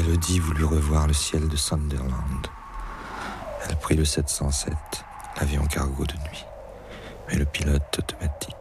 Élodie voulut revoir le ciel de Sunderland. Elle prit le 707, l'avion cargo de nuit. Mais le pilote automatique